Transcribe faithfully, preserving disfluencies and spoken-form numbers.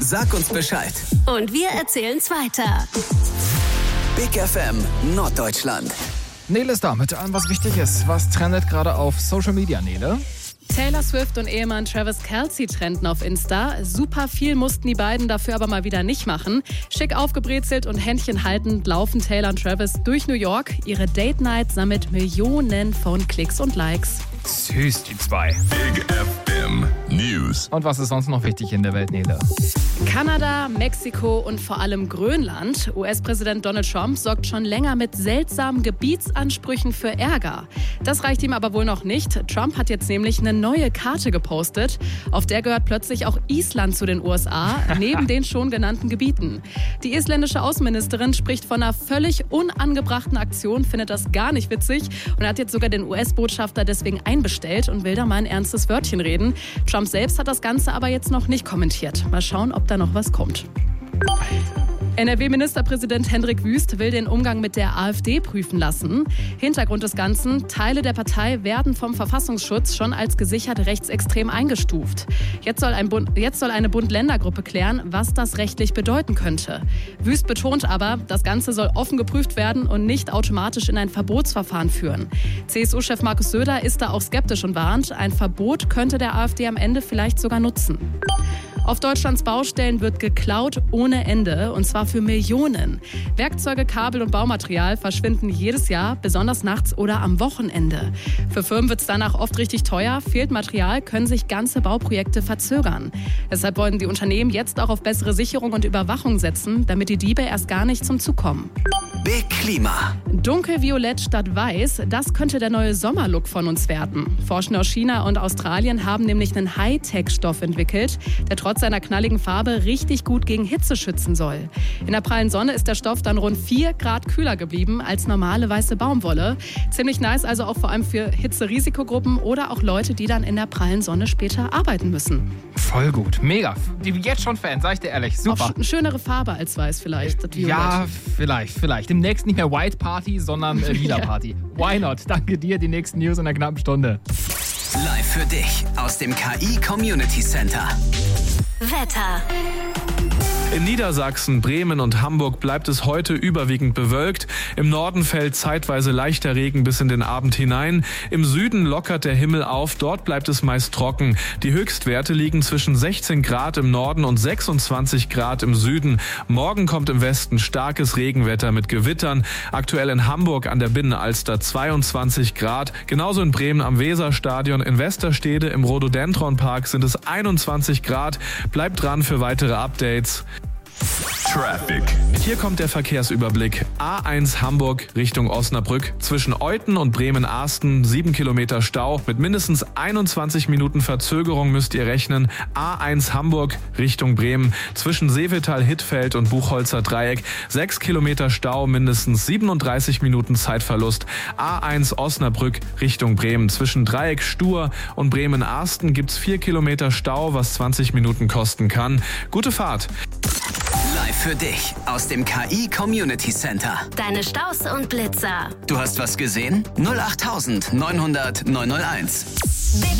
Sag uns Bescheid. Und wir erzählen's weiter. Big F M Norddeutschland. Nele ist da mit allem, was wichtig ist. Was trendet gerade auf Social Media, Nele? Taylor Swift und Ehemann Travis Kelce trennten auf Insta. Super viel mussten die beiden dafür aber mal wieder nicht machen. Schick aufgebrezelt und Händchen haltend laufen Taylor und Travis durch New York. Ihre Date Night sammelt Millionen von Klicks und Likes. Süß, die zwei. Big F M News. Und was ist sonst noch wichtig in der Welt, Nele? Kanada, Mexiko und vor allem Grönland. U S-Präsident Donald Trump sorgt schon länger mit seltsamen Gebietsansprüchen für Ärger. Das reicht ihm aber wohl noch nicht. Trump hat jetzt nämlich eine neue Karte gepostet. Auf der gehört plötzlich auch Island zu den U S A, neben den schon genannten Gebieten. Die isländische Außenministerin spricht von einer völlig unangebrachten Aktion, findet das gar nicht witzig und hat jetzt sogar den U S-Botschafter deswegen einbestellt und will da mal ein ernstes Wörtchen reden. Trump selbst hat das Ganze aber jetzt noch nicht kommentiert. Mal schauen, ob da noch was kommt. N R W-Ministerpräsident Hendrik Wüst will den Umgang mit der AfD prüfen lassen. Hintergrund des Ganzen: Teile der Partei werden vom Verfassungsschutz schon als gesichert rechtsextrem eingestuft. Jetzt soll, ein Bund, jetzt soll eine Bund-Länder-Gruppe klären, was das rechtlich bedeuten könnte. Wüst betont aber, das Ganze soll offen geprüft werden und nicht automatisch in ein Verbotsverfahren führen. C S U-Chef Markus Söder ist da auch skeptisch und warnt, ein Verbot könnte der AfD am Ende vielleicht sogar nutzen. Auf Deutschlands Baustellen wird geklaut ohne Ende, und zwar für Millionen. Werkzeuge, Kabel und Baumaterial verschwinden jedes Jahr, besonders nachts oder am Wochenende. Für Firmen wird es danach oft richtig teuer. Fehlt Material, können sich ganze Bauprojekte verzögern. Deshalb wollen die Unternehmen jetzt auch auf bessere Sicherung und Überwachung setzen, damit die Diebe erst gar nicht zum Zug kommen. Big Klima. Dunkelviolett statt weiß, das könnte der neue Sommerlook von uns werden. Forschende aus China und Australien haben nämlich einen Hightech-Stoff entwickelt, der trotz seiner knalligen Farbe richtig gut gegen Hitze schützen soll. In der prallen Sonne ist der Stoff dann rund vier Grad kühler geblieben als normale weiße Baumwolle. Ziemlich nice also auch vor allem für Hitzerisikogruppen oder auch Leute, die dann in der prallen Sonne später arbeiten müssen. Voll gut, mega. Die jetzt schon Fan, sag ich dir ehrlich, super. Auch schönere Farbe als weiß vielleicht. Das Violett. Ja, vielleicht, vielleicht. Demnächst nicht mehr White Party, sondern äh, Lila Party. Why not? Danke dir, die nächsten News in einer knappen Stunde. Live für dich aus dem K I Community Center. Wetter. In Niedersachsen, Bremen und Hamburg bleibt es heute überwiegend bewölkt. Im Norden fällt zeitweise leichter Regen bis in den Abend hinein. Im Süden lockert der Himmel auf, dort bleibt es meist trocken. Die Höchstwerte liegen zwischen sechzehn Grad im Norden und sechsundzwanzig Grad im Süden. Morgen kommt im Westen starkes Regenwetter mit Gewittern. Aktuell in Hamburg an der Binnenalster zweiundzwanzig Grad. Genauso in Bremen am Weserstadion. In Westerstede im Rhododendron-Park sind es einundzwanzig Grad. Bleibt dran für weitere Updates. Traffic. Hier kommt der Verkehrsüberblick. A eins Hamburg Richtung Osnabrück. Zwischen Euthen und Bremen-Arsten sieben Kilometer Stau. Mit mindestens einundzwanzig Minuten Verzögerung müsst ihr rechnen. A eins Hamburg Richtung Bremen. Zwischen Seevetal-Hittfeld und Buchholzer Dreieck sechs Kilometer Stau, mindestens siebenunddreißig Minuten Zeitverlust. A eins Osnabrück Richtung Bremen. Zwischen Dreieck Stur und Bremen-Arsten gibt's vier Kilometer Stau, was zwanzig Minuten kosten kann. Gute Fahrt. Live für dich aus dem K I Community Center. Deine Staus und Blitzer. Du hast was gesehen? null acht neun null null neun null eins.